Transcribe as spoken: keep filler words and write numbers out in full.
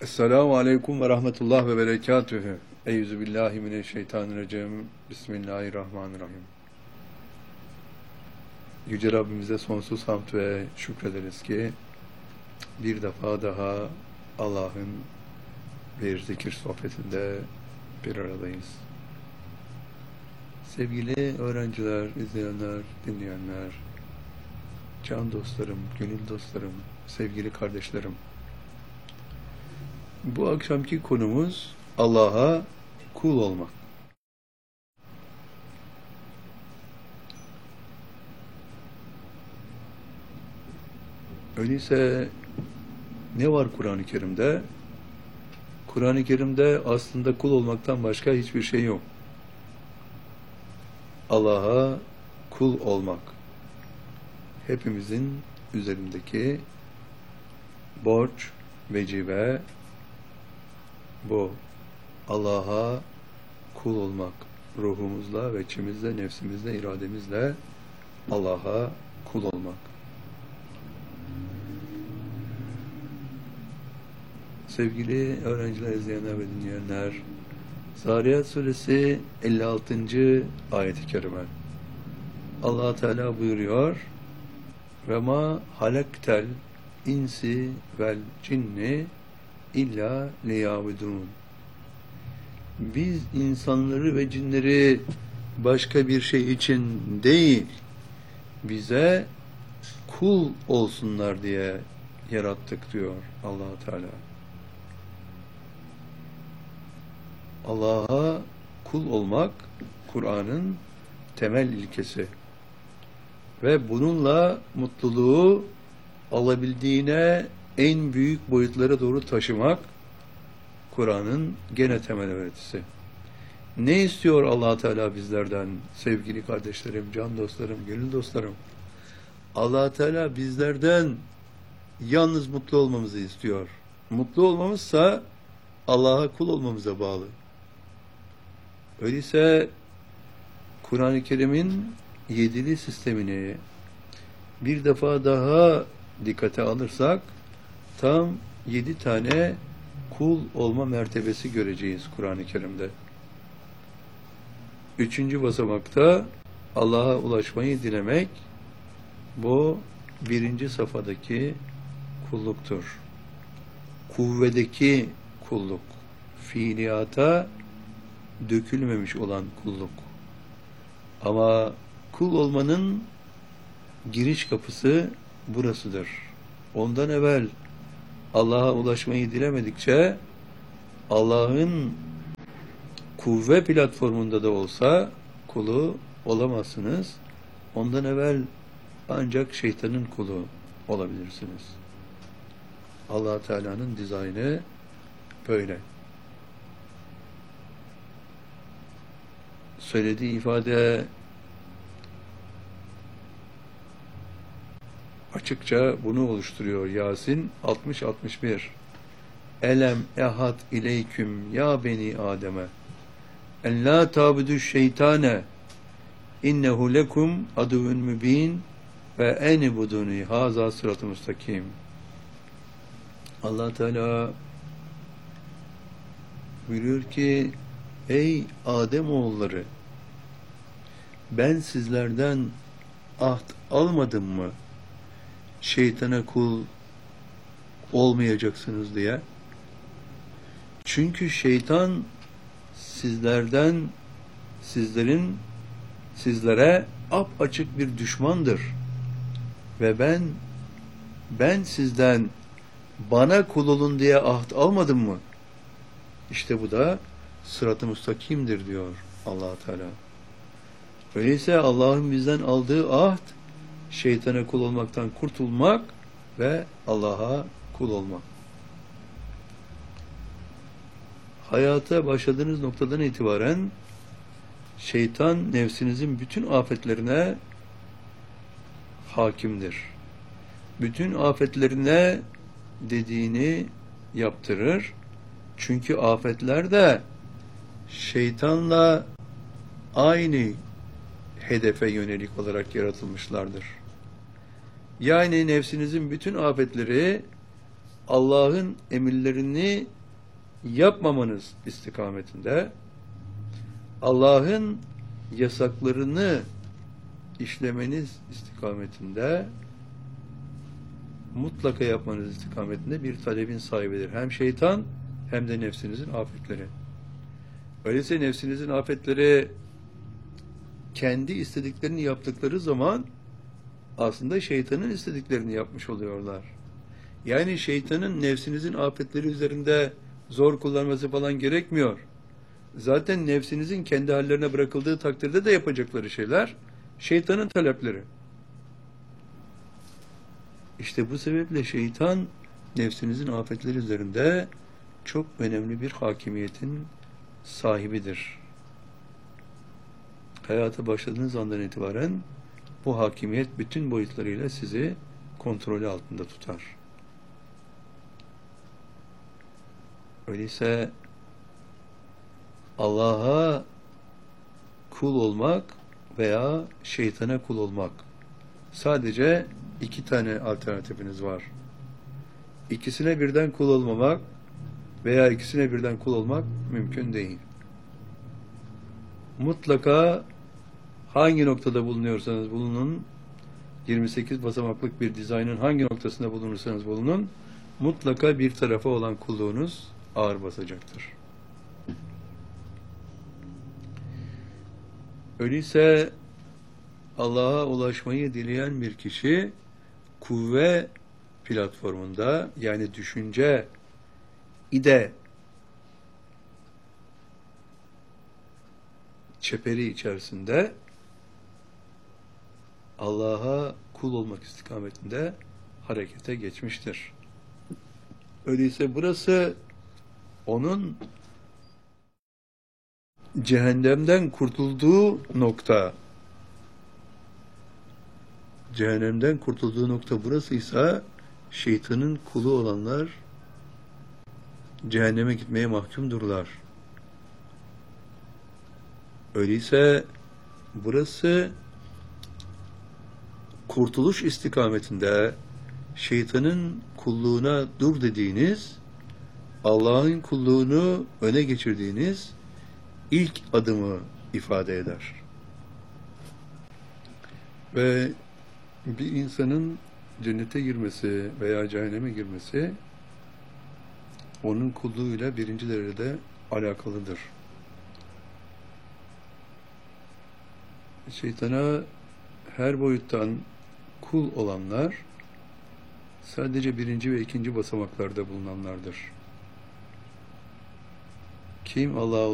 Esselamu Aleyküm ve Rahmetullah ve Berekatühü. Eyyüzübillahimineşşeytanirracim. Bismillahirrahmanirrahim. Yüce Rabbimize sonsuz hamd ve şükrederiz ki bir defa daha Allah'ın bir zikir sohbetinde bir aradayız. Sevgili öğrenciler, izleyenler, dinleyenler, can dostlarım, gönül dostlarım, sevgili kardeşlerim. Bu akşamki konumuz Allah'a kul olmak. Öyleyse ne var Kur'an-ı Kerim'de? Kur'an-ı Kerim'de aslında kul olmaktan başka hiçbir şey yok. Allah'a kul olmak hepimizin üzerindeki borç, vecibe bu. Allah'a kul olmak, ruhumuzla, ve içimizle, nefsimizle, irademizle Allah'a kul olmak. Sevgili öğrenciler, izleyenler ve dinleyenler, Zariyat Suresi elli altıncı ayet-i kerime. Allah Teala buyuruyor: "Ve ma halaktel insi vel cinni illa liyabudun." Biz insanları ve cinleri başka bir şey için değil, bize kul olsunlar diye yarattık diyor Allah Teala. Allah'a kul olmak Kur'an'ın temel ilkesi ve bununla mutluluğu alabildiğine en büyük boyutlara doğru taşımak Kur'an'ın gene temel öğretisi. Ne istiyor Allah Teala bizlerden sevgili kardeşlerim, can dostlarım, gönül dostlarım? Allah Teala bizlerden yalnız mutlu olmamızı istiyor. Mutlu olmamızsa Allah'a kul olmamıza bağlı. Öyleyse Kur'an-ı Kerim'in yedili sistemini bir defa daha dikkate alırsak tam yedi tane kul olma mertebesi göreceğiz Kur'an-ı Kerim'de. Üçüncü basamakta Allah'a ulaşmayı dilemek, bu birinci safhadaki kulluktur. Kuvvedeki kulluk, fiiliyata dökülmemiş olan kulluk. Ama kul olmanın giriş kapısı burasıdır. Ondan evvel Allah'a ulaşmayı dilemedikçe Allah'ın kuvve platformunda da olsa kulu olamazsınız. Ondan evvel ancak şeytanın kulu olabilirsiniz. Allah Teala'nın dizaynı böyle. Söylediği ifade açıkça bunu oluşturuyor. Yasin altmış altmış bir. Elem ehad ileyküm ya beni Adem'e en la tabudu şeytane innehu lekum aduvun mübin ve enibuduni haza sırat-ı müstakim. Allah Teala buyuruyor ki, ey Adem oğulları, ben sizlerden ahd almadım mı şeytana kul olmayacaksınız diye? Çünkü şeytan sizlerden, sizlerin, sizlere apaçık bir düşmandır. Ve ben, ben sizden bana kul olun diye ahd almadım mı? İşte bu da sırat-ı müstakimdir diyor Allah Teala. Öyleyse Allah'ın bizden aldığı ahd, şeytana kul olmaktan kurtulmak ve Allah'a kul olmak. Hayata başladığınız noktadan itibaren şeytan nefsinizin bütün afetlerine hakimdir. Bütün afetlerine dediğini yaptırır. Çünkü afetler de şeytanla aynı hedefe yönelik olarak yaratılmışlardır. Yani nefsinizin bütün afetleri Allah'ın emirlerini yapmamanız istikametinde, Allah'ın yasaklarını işlemeniz istikametinde, mutlaka yapmanız istikametinde bir talebin sahibidir. Hem şeytan hem de nefsinizin afetleri. Öyleyse nefsinizin afetleri kendi istediklerini yaptıkları zaman aslında şeytanın istediklerini yapmış oluyorlar. Yani şeytanın nefsinizin afetleri üzerinde zor kullanması falan gerekmiyor. Zaten nefsinizin kendi hallerine bırakıldığı takdirde de yapacakları şeyler şeytanın talepleri. İşte bu sebeple şeytan nefsinizin afetleri üzerinde çok önemli bir hakimiyetin sahibidir. Hayata başladığınız andan itibaren bu hakimiyet bütün boyutlarıyla sizi kontrolü altında tutar. Öyleyse Allah'a kul olmak veya şeytana kul olmak, sadece iki tane alternatifiniz var. İkisine birden kul olmamak veya ikisine birden kul olmak mümkün değil. Mutlaka hangi noktada bulunuyorsanız bulunun, yirmi sekiz basamaklık bir dizaynın hangi noktasında bulunursanız bulunun, mutlaka bir tarafa olan kulluğunuz ağır basacaktır. Öyleyse Allah'a ulaşmayı dileyen bir kişi kuvve platformunda, yani düşünce ide çeperi içerisinde Allah'a kul olmak istikametinde harekete geçmiştir. Öyleyse burası onun cehennemden kurtulduğu nokta. Cehennemden kurtulduğu nokta burasıysa şeytanın kulu olanlar cehenneme gitmeye mahkumdurlar. Öyleyse burası kurtuluş istikametinde şeytanın kulluğuna dur dediğiniz, Allah'ın kulluğunu öne geçirdiğiniz ilk adımı ifade eder. Ve bir insanın cennete girmesi veya cehenneme girmesi onun kulluğuyla birinci derecede alakalıdır. Şeytana her boyuttan kul olanlar sadece birinci ve ikinci basamaklarda bulunanlardır. Kim Allah'a